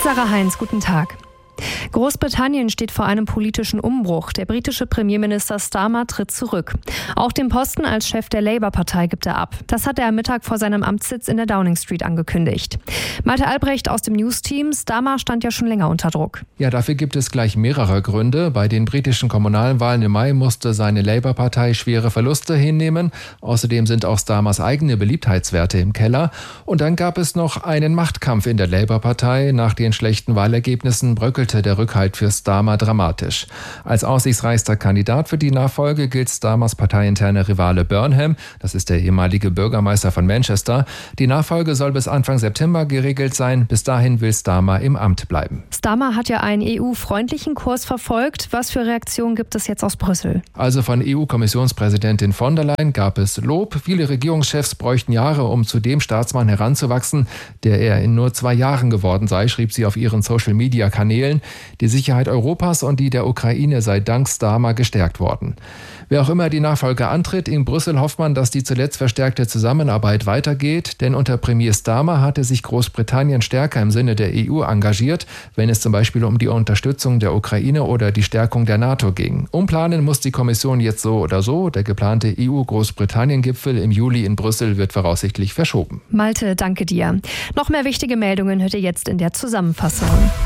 Mit Sarah Heinz, guten Tag. Großbritannien steht vor einem politischen Umbruch. Der britische Premierminister Starmer tritt zurück. Auch den Posten als Chef der Labour-Partei gibt er ab. Das hat er am Mittag vor seinem Amtssitz in der Downing Street angekündigt. Malte Albrecht aus dem News-Team. Starmer stand ja schon länger unter Druck. Ja, dafür gibt es gleich mehrere Gründe. Bei den britischen Kommunalwahlen im Mai musste seine Labour-Partei schwere Verluste hinnehmen. Außerdem sind auch Starmers eigene Beliebtheitswerte im Keller. Und dann gab es noch einen Machtkampf in der Labour-Partei. Nach den schlechten Wahlergebnissen bröckelte der Rückhalt für Starmer dramatisch. Als aussichtsreichster Kandidat für die Nachfolge gilt Starmers parteiinterner Rivale Burnham. Das ist der ehemalige Bürgermeister von Manchester. Die Nachfolge soll bis Anfang September geregelt sein. Bis dahin will Starmer im Amt bleiben. Starmer hat ja einen EU-freundlichen Kurs verfolgt. Was für Reaktionen gibt es jetzt aus Brüssel? Also von EU-Kommissionspräsidentin von der Leyen gab es Lob. Viele Regierungschefs bräuchten Jahre, um zu dem Staatsmann heranzuwachsen, der er in nur 2 Jahren geworden sei, schrieb sie auf ihren Social-Media-Kanälen. Die Sicherheit Europas und die der Ukraine sei dank Starmer gestärkt worden. Wer auch immer die Nachfolge antritt, in Brüssel hofft man, dass die zuletzt verstärkte Zusammenarbeit weitergeht, denn unter Premier Starmer hatte sich Großbritannien stärker im Sinne der EU engagiert, wenn es zum Beispiel um die Unterstützung der Ukraine oder die Stärkung der NATO ging. Umplanen muss die Kommission jetzt so oder so. Der geplante EU-Großbritannien-Gipfel im Juli in Brüssel wird voraussichtlich verschoben. Malte, danke dir. Noch mehr wichtige Meldungen hört ihr jetzt in der Zusammenfassung.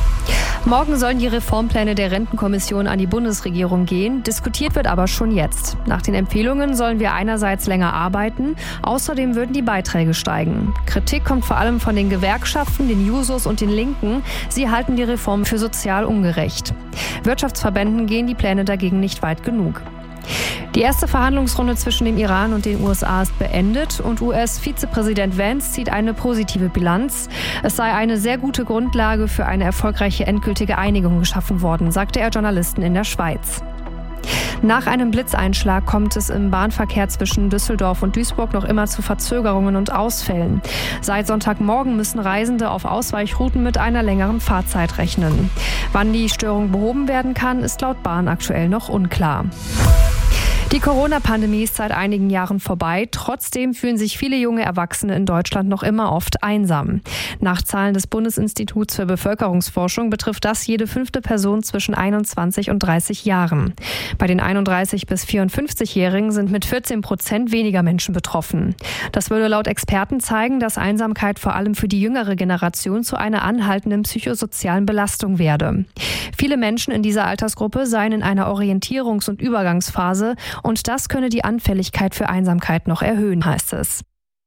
Morgen sollen die Reformpläne der Rentenkommission an die Bundesregierung gehen. Diskutiert wird aber schon jetzt. Nach den Empfehlungen sollen wir einerseits länger arbeiten, außerdem würden die Beiträge steigen. Kritik kommt vor allem von den Gewerkschaften, den Jusos und den Linken. Sie halten die Reform für sozial ungerecht. Wirtschaftsverbänden gehen die Pläne dagegen nicht weit genug. Die erste Verhandlungsrunde zwischen dem Iran und den USA ist beendet und US-Vizepräsident Vance zieht eine positive Bilanz. Es sei eine sehr gute Grundlage für eine erfolgreiche endgültige Einigung geschaffen worden, sagte er Journalisten in der Schweiz. Nach einem Blitzeinschlag kommt es im Bahnverkehr zwischen Düsseldorf und Duisburg noch immer zu Verzögerungen und Ausfällen. Seit Sonntagmorgen müssen Reisende auf Ausweichrouten mit einer längeren Fahrzeit rechnen. Wann die Störung behoben werden kann, ist laut Bahn aktuell noch unklar. Die Corona-Pandemie ist seit einigen Jahren vorbei. Trotzdem fühlen sich viele junge Erwachsene in Deutschland noch immer oft einsam. Nach Zahlen des Bundesinstituts für Bevölkerungsforschung betrifft das jede 5. Person zwischen 21 und 30 Jahren. Bei den 31- bis 54-Jährigen sind mit 14% weniger Menschen betroffen. Das würde laut Experten zeigen, dass Einsamkeit vor allem für die jüngere Generation zu einer anhaltenden psychosozialen Belastung werde. Viele Menschen in dieser Altersgruppe seien in einer Orientierungs- und Übergangsphase und das könne die Anfälligkeit für Einsamkeit noch erhöhen, heißt es.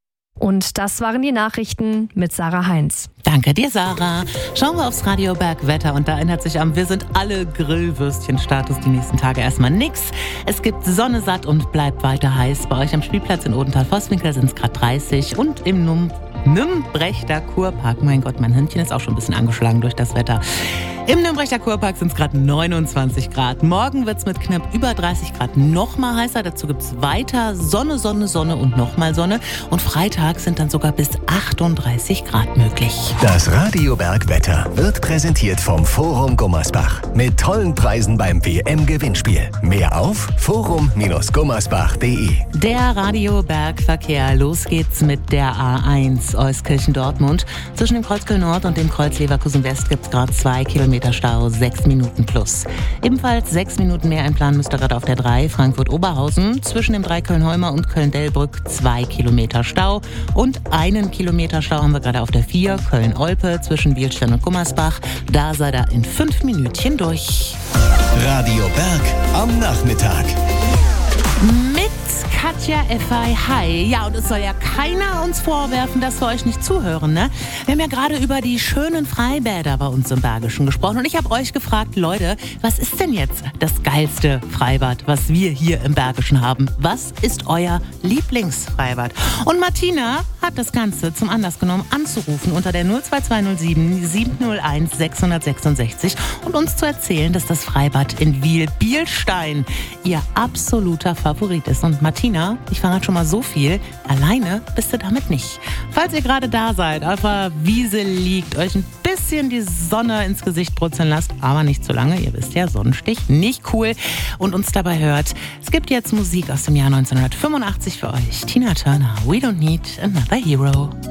Und das waren die Nachrichten mit Sarah Heinz. Danke dir, Sarah. Schauen wir aufs Radio Bergwetter und da ändert sich am Wir sind alle Grillwürstchen-Status die nächsten Tage erstmal nix. Es gibt Sonne satt und bleibt weiter heiß. Bei euch am Spielplatz in Odenthal-Vosswinkel sind es gerade 30 und im Nümbrechter Kurpark, mein Gott, mein Händchen ist auch schon ein bisschen angeschlagen durch das Wetter. Im Nümbrechter Kurpark sind es gerade 29 Grad. Morgen wird es mit knapp über 30 Grad noch mal heißer. Dazu gibt es weiter Sonne, Sonne, Sonne und nochmal Sonne. Und Freitag sind dann sogar bis 38 Grad möglich. Das Radio Bergwetter wird präsentiert vom Forum Gummersbach. Mit tollen Preisen beim WM-Gewinnspiel. Mehr auf forum-gummersbach.de. Der Radio Bergverkehr. Los geht's mit der A1 Euskirchen-Dortmund. Zwischen dem Kreuz Köln-Nord und dem Kreuz Leverkusen-West gibt es gerade 2 Kilometer Stau, 6 Minuten plus. Ebenfalls 6 Minuten mehr einplanen müsst ihr gerade auf der 3 Frankfurt-Oberhausen. Zwischen dem 3 Köln-Heumer und Köln-Delbrück 2 Kilometer Stau. Und 1 Kilometer Stau haben wir gerade auf der 4 Köln-Olpe zwischen Bielstein und Gummersbach. Da seid ihr in 5 Minütchen durch. Radio Berg am Nachmittag. Mit Katja Effay. Hi. Ja, und es soll ja keiner uns vorwerfen, dass wir euch nicht zuhören, ne? Wir haben ja gerade über die schönen Freibäder bei uns im Bergischen gesprochen. Und ich habe euch gefragt, Leute, was ist denn jetzt das geilste Freibad, was wir hier im Bergischen haben? Was ist euer Lieblingsfreibad? Und Martina hat das Ganze zum Anlass genommen, anzurufen unter der 02207 701 666 und uns zu erzählen, dass das Freibad in Wiel-Bielstein ihr absoluter Favorit ist. Und Martina, ich verrate schon mal so viel, alleine bist du damit nicht. Falls ihr gerade da seid, auf der Wiese liegt, euch ein bisschen die Sonne ins Gesicht brutzeln lasst, aber nicht zu lange, ihr wisst ja, Sonnenstich, nicht cool, und uns dabei hört, es gibt jetzt Musik aus dem Jahr 1985 für euch. Tina Turner, We Don't Need Another Hero.